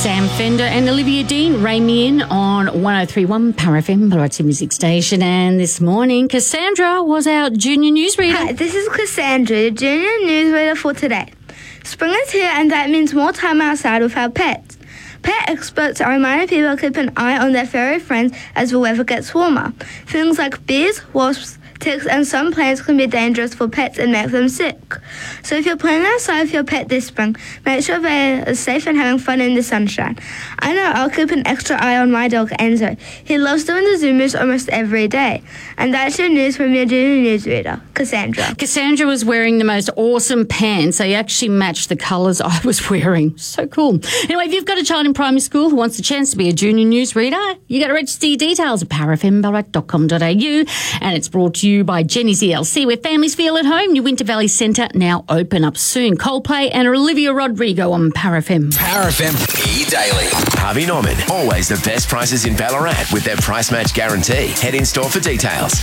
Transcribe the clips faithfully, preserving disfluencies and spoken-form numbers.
Sam Fender and Olivia Dean, Ray Me In on one oh three point one Power F M, Ballarat's music station. And this morning, Cassandra was our junior newsreader. Hi, this is Cassandra, your junior newsreader for today. Spring is here, and that means more time outside with our pets. Pet experts are reminding people to keep an eye on their furry friends as the weather gets warmer. Things like bees, wasps, ticks, and some plants can be dangerous for pets and make them sick. So if you're playing outside with your pet this spring, make sure they are safe and having fun in the sunshine. I know I'll keep an extra eye on my dog Enzo. He loves doing the Zoom moves almost every day. And that's your news from your junior newsreader, Cassandra. Cassandra was wearing the most awesome pants. They actually matched the colours I was wearing. So cool. Anyway, if you've got a child in primary school who wants the chance to be a junior newsreader, you got to register your details at power f m ballarat dot com dot a u. And it's brought to you by Jenny's E L C, where families feel at home. New Winter Valley Centre now open up soon. Coldplay and Olivia Rodrigo on Power F M. Power F M E-Daily. Harvey Norman. Always the best prices in Ballarat with their price match guarantee. Head in store for details.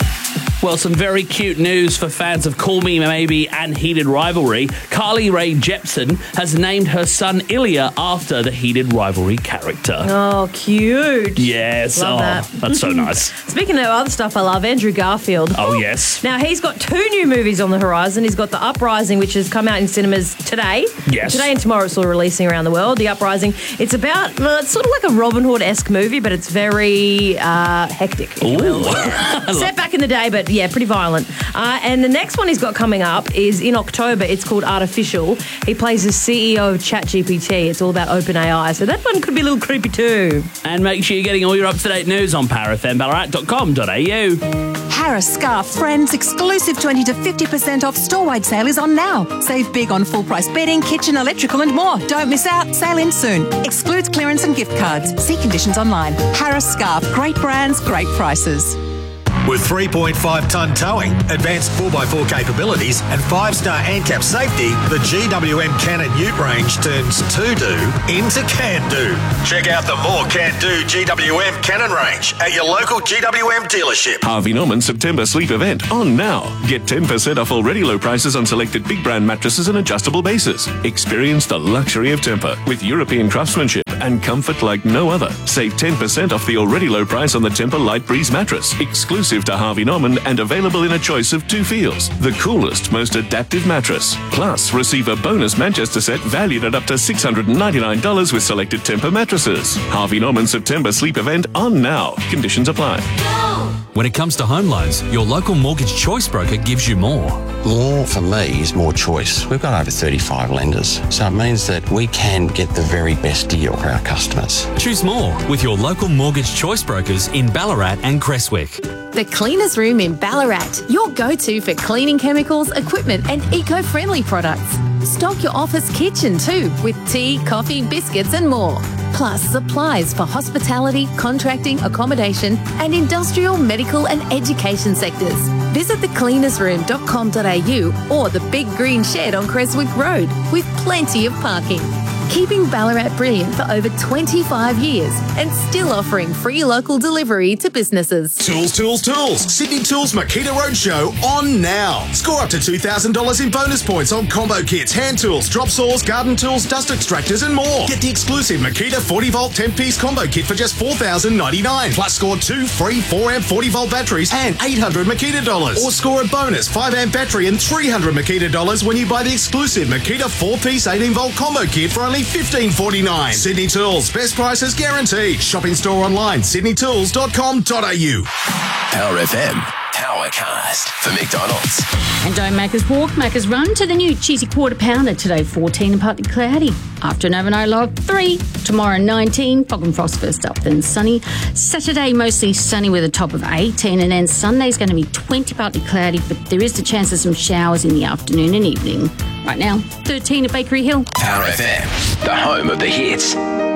Well, some very cute news for fans of Call Me Maybe and Heated Rivalry. Carly Rae Jepsen has named her son Ilya after the Heated Rivalry character. Oh, cute. Yes. Love oh, that. That's so nice. Speaking of other stuff I love, Andrew Garfield. Oh, yes. Now, he's got two new movies on the horizon. He's got The Uprising, which has come out in cinemas today. Yes. Today and tomorrow it's all releasing around the world. The Uprising, it's about, well, it's sort of like a Robin Hood-esque movie, but it's very uh, hectic. If you will. Yeah. Set back in the day, but yeah, pretty violent. Uh, and the next one he's got coming up is in October. It's called Artificial. He plays the C E O of ChatGPT. It's all about OpenAI, so that one could be a little creepy too. And make sure you're getting all your up-to-date news on power f m ballarat dot com dot a u. Harris Scarf Friends exclusive twenty to fifty percent off store-wide sale is on now. Save big on full-price bedding, kitchen, electrical and more. Don't miss out. Sale ends soon. Excludes clearance and gift cards. See conditions online. Harris Scarf. Great brands, great prices. With three point five tonne towing, advanced four by four capabilities and five star ANCAP safety, the G W M Cannon Ute range turns to-do into can-do. Check out the more can-do G W M Cannon range at your local G W M dealership. Harvey Norman September Sleep event on now. Get ten percent off already low prices on selected big brand mattresses and adjustable bases. Experience the luxury of Tempur with European craftsmanship and comfort like no other. Save ten percent off the already low price on the Tempur Light Breeze mattress. Exclusive to Harvey Norman and available in a choice of two feels. The coolest, most adaptive mattress. Plus, receive a bonus Manchester set valued at up to six hundred ninety-nine dollars with selected Tempur mattresses. Harvey Norman September Sleep event on now. Conditions apply. When it comes to home loans, your local mortgage choice broker gives you more. More for me is more choice. We've got over thirty-five lenders, so it means that we can get the very best deal for our customers. Choose more with your local mortgage choice brokers in Ballarat and Creswick. The Cleaners Room in Ballarat, your go-to for cleaning chemicals, equipment and eco-friendly products. Stock your office kitchen too with tea, coffee, biscuits and more. Plus supplies for hospitality, contracting, accommodation and industrial, medical and education sectors. Visit the cleaners room dot com dot a u or the Big Green Shed on Creswick Road with plenty of parking. Keeping Ballarat brilliant for over twenty-five years and still offering free local delivery to businesses. Tools, tools, tools. Sydney Tools Makita Roadshow on now. Score up to two thousand dollars in bonus points on combo kits, hand tools, drop saws, garden tools, dust extractors and more. Get the exclusive Makita forty volt ten piece combo kit for just four thousand ninety-nine dollars. Plus score two free four amp forty volt batteries and eight hundred Makita dollars. Or score a bonus five amp battery and three hundred Makita dollars when you buy the exclusive Makita four piece eighteen volt combo kit for only fifteen forty-nine. Sydney Tools, best prices guaranteed. Shop in store online, sydney tools dot com dot a u. Power F M, Powercast for McDonald's. And don't Macca's walk, Macca's run to the new cheesy quarter pounder. Today fourteen and partly cloudy. After an overnight low of three. Tomorrow nineteen. Fog and frost first up, then sunny. Saturday mostly sunny with a top of eighteen. And then Sunday's going to be twenty, partly cloudy, but there is the chance of some showers in the afternoon and evening. Right now, thirteen at Bakery Hill. Power F M, the home of the hits.